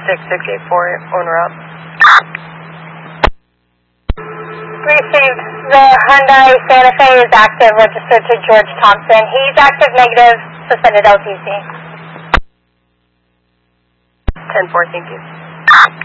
6684 owner up. Received. The Hyundai Santa Fe is active, registered to George Thompson. He's active negative, suspended LTC. 10-4, thank you.